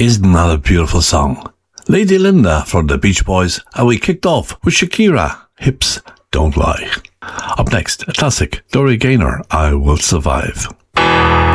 Isn't that a beautiful song? Lady Linda from the Beach Boys, and we kicked off with Shakira, Hips Don't Lie. Up next, a classic, Dory Gaynor, I Will Survive.